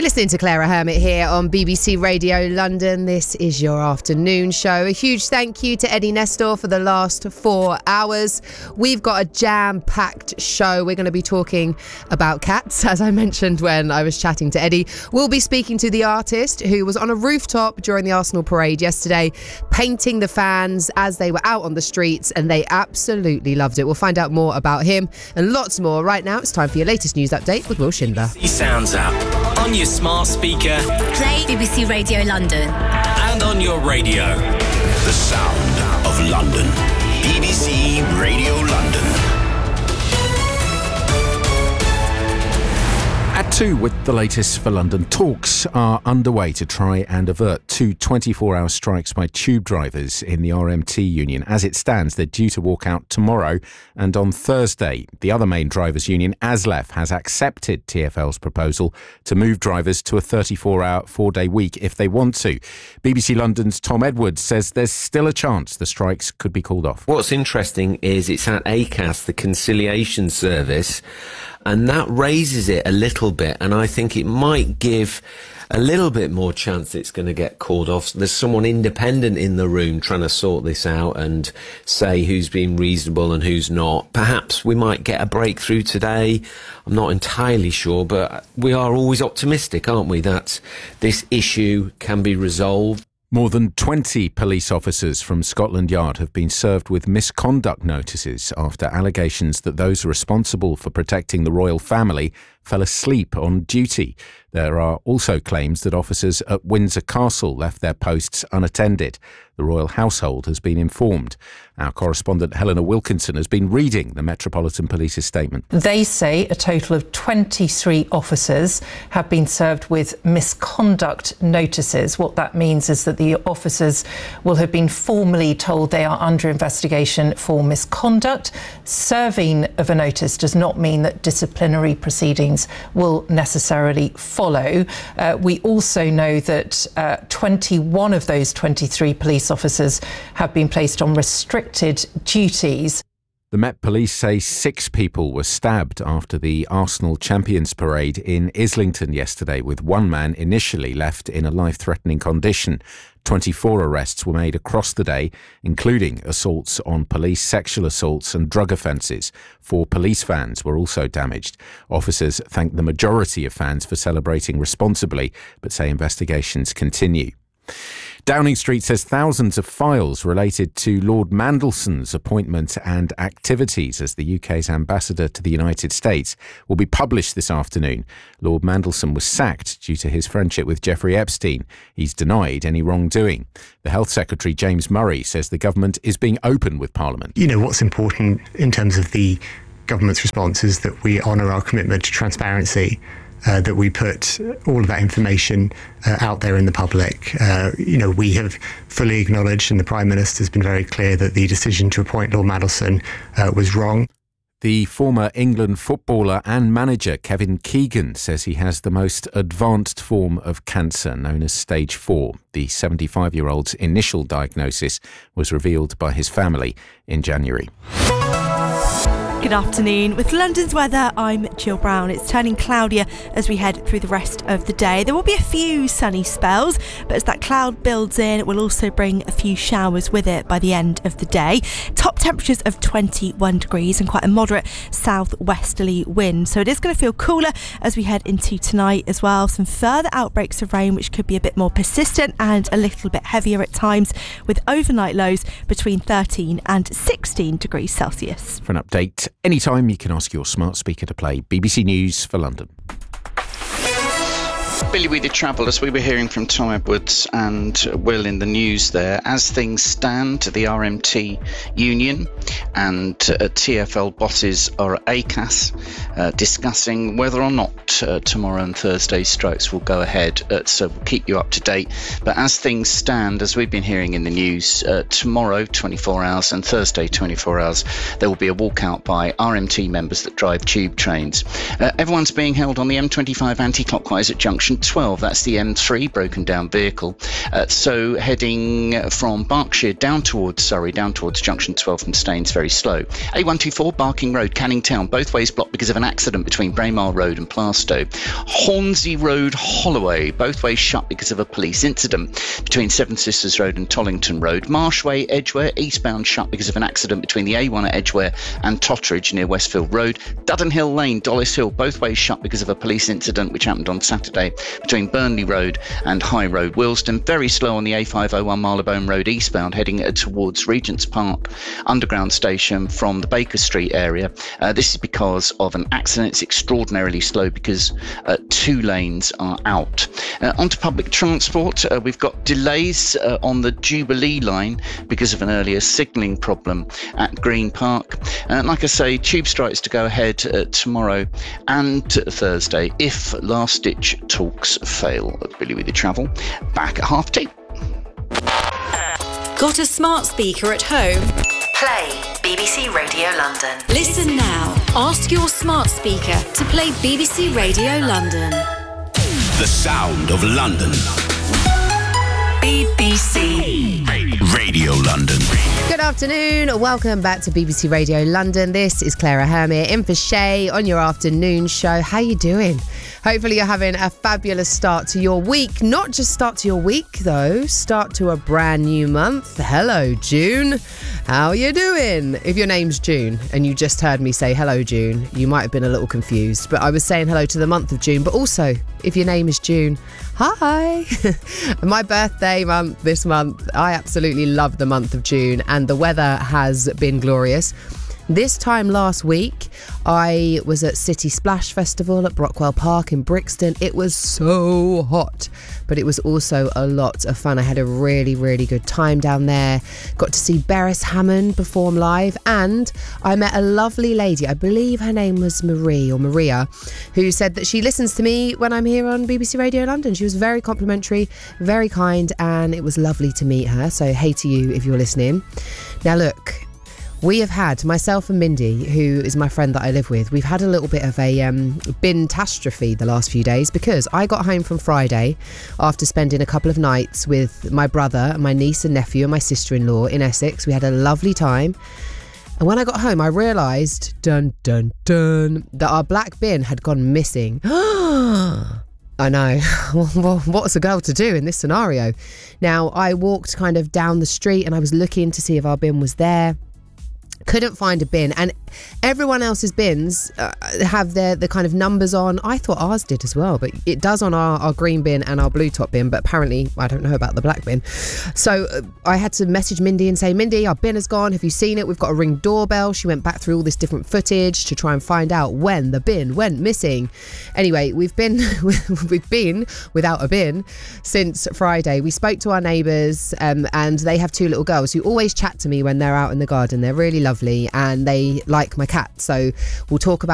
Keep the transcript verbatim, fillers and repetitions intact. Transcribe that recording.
listening to Clara Hermit here on B B C Radio London. This is your afternoon show. A huge thank you to Eddie Nestor for the last four hours. We've got a jam-packed show. We're going to be talking about cats, as I mentioned when I was chatting to Eddie. We'll be speaking to the artist who was on a rooftop during the Arsenal parade yesterday, painting the fans as they were out on the streets, and they absolutely loved it. We'll find out more about him and lots more. Right now, it's time for your latest news update with Will Schindler. B B C Sounds app on your smart speaker. Play B B C Radio London. And on your radio. The sound of London. B B C Radio London. At two with the latest for London. Talks are underway to try and avert two twenty-four hour strikes by tube drivers in the R M T union. As it stands, they're due to walk out tomorrow and on Thursday. The other main drivers' union, ASLEF, has accepted T F L's proposal to move drivers to a thirty-four hour, four-day week if they want to. B B C London's Tom Edwards says there's still a chance the strikes could be called off. What's interesting is it's at A C A S, the conciliation service, and that raises it a little bit, and I think it might give a little bit more chance it's going to get called off. There's someone independent in the room trying to sort this out and say who's been reasonable and who's not. Perhaps we might get a breakthrough today. I'm not entirely sure, but we are always optimistic, aren't we, that this issue can be resolved. More than twenty police officers from Scotland Yard have been served with misconduct notices after allegations that those responsible for protecting the royal family fell asleep on duty. There are also claims that officers at Windsor Castle left their posts unattended. The royal household has been informed. Our correspondent Helena Wilkinson has been reading the Metropolitan Police's statement. They say a total of twenty-three officers have been served with misconduct notices. What that means is that the officers will have been formally told they are under investigation for misconduct. Serving of a notice does not mean that disciplinary proceedings will necessarily follow. Uh, we also know that uh, twenty-one of those twenty-three police officers have been placed on restricted duties. The Met Police say six people were stabbed after the Arsenal Champions Parade in Islington yesterday, with one man initially left in a life-threatening condition. twenty-four arrests were made across the day, including assaults on police, sexual assaults and drug offences. Four police vans were also damaged. Officers thank the majority of fans for celebrating responsibly, but say investigations continue. Downing Street says thousands of files related to Lord Mandelson's appointment and activities as the U K's ambassador to the United States will be published this afternoon. Lord Mandelson was sacked due to his friendship with Jeffrey Epstein. He's denied any wrongdoing. The Health Secretary, James Murray, says the government is being open with Parliament. You know, what's important in terms of the government's response is that we honour our commitment to transparency. Uh, that we put all of that information uh, out there in the public. Uh, you know, we have fully acknowledged, and the Prime Minister has been very clear, that the decision to appoint Lord Mandelson uh, was wrong. The former England footballer and manager Kevin Keegan says he has the most advanced form of cancer, known as stage four. The seventy-five-year-old's initial diagnosis was revealed by his family in January. Good afternoon. With London's weather, I'm Jill Brown. It's turning cloudier as we head through the rest of the day. There will be a few sunny spells, but as that cloud builds in, it will also bring a few showers with it by the end of the day. Top temperatures of twenty-one degrees and quite a moderate southwesterly wind. So it is going to feel cooler as we head into tonight as well. Some further outbreaks of rain, which could be a bit more persistent and a little bit heavier at times, with overnight lows between thirteen and sixteen degrees Celsius. For an update anytime, you can ask your smart speaker to play B B C News for London. Billy with the Travellers. We were hearing from Tom Edwards and Will in the news there. As things stand, the R M T union and uh, T F L bosses are at A C A S uh, discussing whether or not uh, tomorrow and Thursday's strikes will go ahead. Uh, so we'll keep you up to date. But as things stand, as we've been hearing in the news, uh, tomorrow twenty-four hours and Thursday twenty-four hours, there will be a walkout by R M T members that drive tube trains. Uh, everyone's being held on the M twenty-five anti-clockwise at junction twelve, that's the M three broken down vehicle. Uh, so heading from Berkshire down towards Surrey, down towards junction twelve from Staines, very slow. A one two four Barking Road, Canning Town, both ways blocked because of an accident between Braemar Road and Plaistow. Hornsey Road, Holloway, both ways shut because of a police incident between Seven Sisters Road and Tollington Road. Marshway, Edgware, eastbound shut because of an accident between the A one at Edgware and Totteridge near Westfield Road. Dudden Hill Lane, Dollis Hill, both ways shut because of a police incident which happened on Saturday between Burnley Road and High Road, Willesden. Very slow on the A five oh one Marylebone Road eastbound heading towards Regent's Park Underground Station from the Baker Street area. Uh, this is because of an accident. It's extraordinarily slow because uh, two lanes are out. Uh, onto public transport, uh, we've got delays uh, on the Jubilee line because of an earlier signalling problem at Green Park. Uh, like I say, tube strikes to go ahead uh, tomorrow and Thursday if last-ditch talks fail. Billy with your travel, back at half two. Got a smart speaker at home? Play B B C Radio London. Listen now. Ask your smart speaker to play B B C Radio London. The sound of London. B B C Radio London. Good afternoon. Welcome back to B B C Radio London. This is Clara Hermit in for Shay on your afternoon show. How you doing? Hopefully you're having a fabulous start to your week. Not just start to your week, though. Start to a brand new month. Hello, June. How are you doing? If your name's June and you just heard me say hello, June, you might have been a little confused. But I was saying hello to the month of June. But also, if your name is June, hi. My birthday month this month. I absolutely love the month of June and the weather has been glorious. This time last week, I was at City Splash Festival at Brockwell Park in Brixton. It was so hot, but it was also a lot of fun. I had a really, really good time down there. Got to see Beres Hammond perform live, and I met a lovely lady, I believe her name was Marie or Maria, who said that she listens to me when I'm here on B B C Radio London. She was very complimentary, very kind, and it was lovely to meet her. So hey to you if you're listening. Now look, we have had, myself and Mindy, who is my friend that I live with, we've had a little bit of a um, bin-tastrophe the last few days because I got home from Friday after spending a couple of nights with my brother, my niece and nephew and my sister-in-law in Essex. We had a lovely time. And when I got home, I realised, dun, dun, dun, that our black bin had gone missing. I know. Well, what's a girl to do in this scenario? Now, I walked kind of down the street and I was looking to see if our bin was there. Couldn't find a bin, and everyone else's bins uh, have their the kind of numbers on. I thought ours did as well, but it does on our, our green bin and our blue top bin, but apparently I don't know about the black bin. So uh, I had to message Mindy and say, Mindy, our bin has gone, have you seen it? We've got a Ring doorbell. She went back through all this different footage to try and find out when the bin went missing. Anyway, we've been we've been without a bin since Friday. We spoke to our neighbours um, and they have two little girls who always chat to me when they're out in the garden. They're really lovely and they like my cat, so we'll talk about